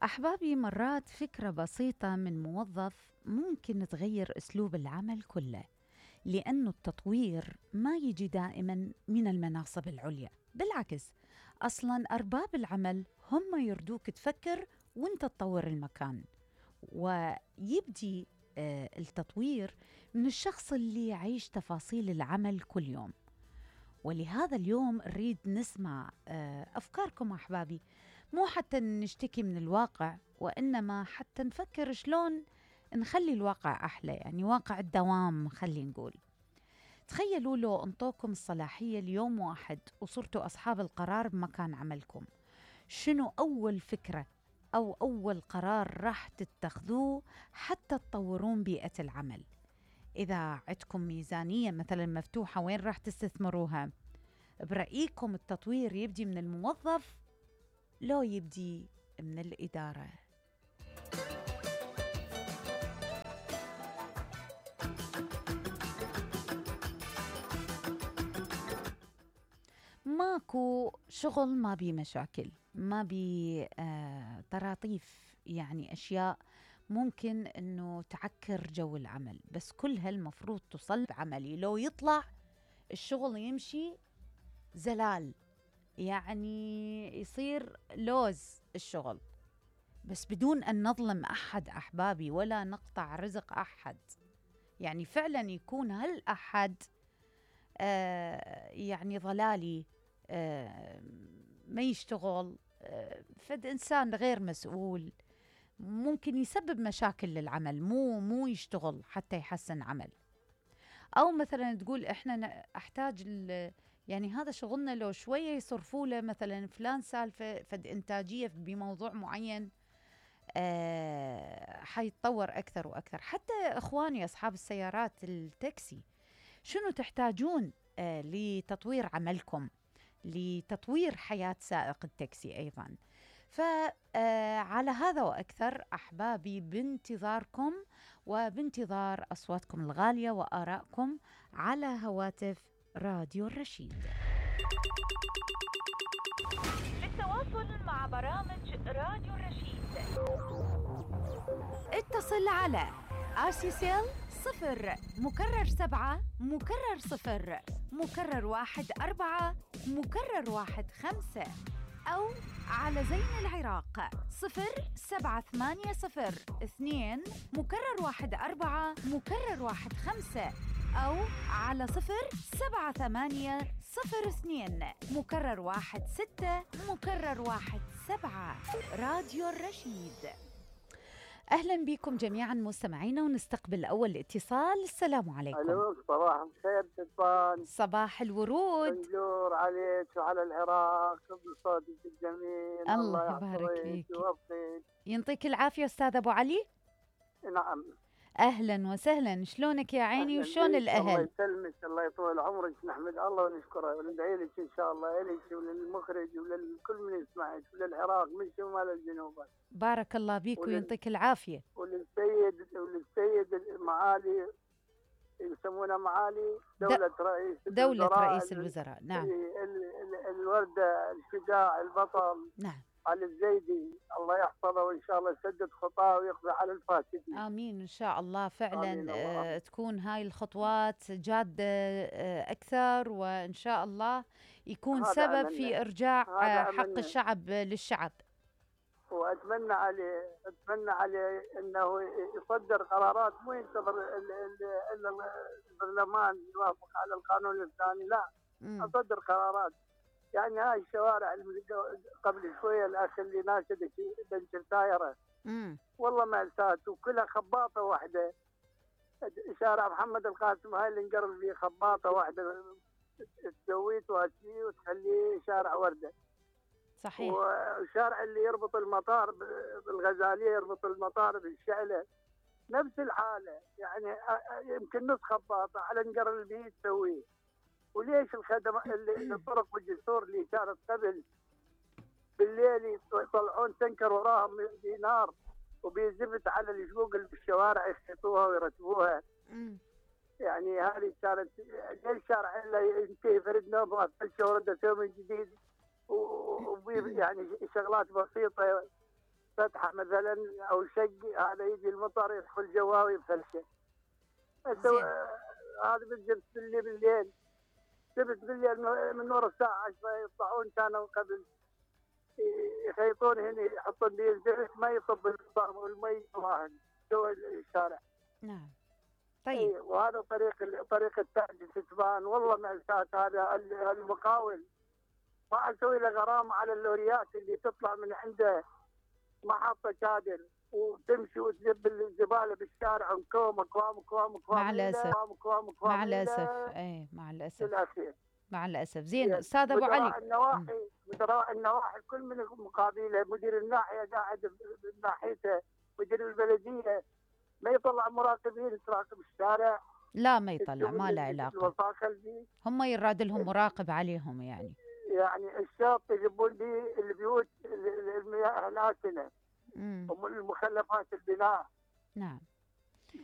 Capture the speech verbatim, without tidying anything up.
أحبابي، مرات فكرة بسيطة من موظف ممكن تغير أسلوب العمل كله، لأنه التطوير ما يجي دائما من المناصب العليا. بالعكس، أصلا أرباب العمل هم يردوك تفكر وانت تطور المكان. ويبدي آه، التطوير من الشخص اللي يعيش تفاصيل العمل كل يوم. ولهذا اليوم نريد نسمع آه، أفكاركم أحبابي، مو حتى نشتكي من الواقع، وإنما حتى نفكر شلون نخلي الواقع أحلى، يعني واقع الدوام خلي نقول. تخيلوا لو انطوكم الصلاحية ليوم واحد وصرتوا أصحاب القرار بمكان عملكم، شنو أول فكرة أو أول قرار راح تتخذوه حتى تطورون بيئة العمل؟ إذا عندكم ميزانية مثلا مفتوحة، وين راح تستثمروها؟ برأيكم التطوير يبدي من الموظف لو يبدي من الإدارة؟ ماكو شغل ما بي مشاكل، ما بي آه طراطيف، يعني أشياء ممكن أنه تعكر جو العمل، بس كلها المفروض تصل بعملي. لو يطلع الشغل يمشي زلال، يعني يصير لوز الشغل، بس بدون أن نظلم أحد أحبابي ولا نقطع رزق أحد. يعني فعلا يكون هالأحد آه يعني ضلالي، آه ما يشتغل، آه فد إنسان غير مسؤول، ممكن يسبب مشاكل للعمل، مو مو يشتغل حتى يحسن عمل. أو مثلا تقول إحنا أحتاج، يعني هذا شغلنا، لو شوية يصرفوا له مثلا فلان سالفة فد إنتاجية بموضوع معين، آه حيتطور أكثر وأكثر. حتى إخواني أصحاب السيارات التاكسي، شنو تحتاجون آه لتطوير عملكم، لتطوير حياة سائق التاكسي أيضا؟ فعلى هذا وأكثر أحبابي، بانتظاركم وبانتظار أصواتكم الغالية وآرائكم على هواتف راديو الرشيد. للتواصل مع برامج راديو الرشيد اتصل على آسيسيل صفر مكرر سبعة مكرر صفر مكرر واحد أربعة مكرر واحد خمسة، أو على زين العراق صفر سبعة ثمانية صفر اثنين مكرر واحد أربعة مكرر واحد خمسة، أو على صفر سبعة ثمانية صفر اثنين مكرر واحد ستة مكرر واحد سبعة. راديو الرشيد. أهلا بكم جميعا مستمعينا، ونستقبل أول اتصال. السلام عليكم. ألو، صباح الخير سلطان. صباح الورود. بنجور عليك وعلى العراق بصوتك الجميل. الله يبارك فيك ويوفقك. ينطيك العافية أستاذ أبو علي. نعم، أهلا وسهلا، شلونك يا عيني وشلون الأهل؟ الله يسلمك، الله يطول عمرك. نحمد الله ونشكره وندعي لك إن شاء الله، إليك وللمخرج وللكل من يسمعك، وللعراق من شمال الجنوب. بارك الله بيك ولل... وينطيك العافية. وللسيد وللسيد المعالي، يسمونه معالي دولة د... رئيس دولة الوزراء. رئيس الوزراء. نعم. ال... ال... الوردة الشجاع البطل. نعم. علي الزيدي، الله يحفظه وإن شاء الله يسدد خطاه ويقضي على الفاسدين. آمين إن شاء الله. فعلا الله. آه تكون هاي الخطوات جادة آه أكثر، وإن شاء الله يكون سبب في إرجاع آه حق أمنه. الشعب للشعب. وأتمنى عليه أتمنى عليه أنه يصدر قرارات، مو ينتظر إلا البرلمان يوافق على القانون الثاني، لا م. أصدر قرارات. يعني هاي الشوارع قبل شوية الأخ اللي ناشد بنشر تايره، والله مأساة، وكلها خباطة واحدة. شارع محمد القاسم هاي اللي نقرب فيه خباطة واحدة، تسويه وهالشي وتخليه شارع وردة. صحيح. والشارع اللي يربط المطار بالغزالية، يربط المطار بالشعلة، نفس الحالة. يعني يمكن نص خباطة على نقر البيت تسويه. وليش الخدمات اللي الطرق والجسور اللي كانت قبل بالليل يطلعون تنكر وراهم بنار وبيزفت على الشقوق اللي بالشوارع يخطوها ويرتبوها. يعني هذه كانت ليش الشارع الا ينتهي فرد نوبه الشورده من جديد، ويعني شغلات بسيطه فتحه مثلا او شق، هذا يجي المطر يدخل جواه ويفلشه. هذا بالجبت بالليل بالليل جبت بالليل من نور الساعه عشرة يطلعون، كانوا قبل يخيطون هنا يحطون لي الجبت ما يطب الباب والمي واحد جوا الشارع. نعم. طيب. إيه، وهذا طريق طريق التعدي تتبان. والله مأساة. هذا المقاول ما اسوي له غرامه على اللوريات اللي تطلع من عنده محطه كادر وتمشي وتجيب الزباله بالشارع وكوم اكوام اكوام اكوام مع الاسف مع الاسف إلى اي مع الاسف الأخير. مع الاسف. زين يعني استاذ ابو علي، مدراء النواحي مدراء النواحي كل من مقابله، مدير الناحيه قاعد بناحيته، مدير البلديه ما يطلع مراقبين تراقب الشارع. لا ما يطلع، ما له علاقه، هم يراد لهم مراقب عليهم. يعني يعني الشاط يجيبون لي البيوت المياه الآسنة، المخلفات البناء. نعم.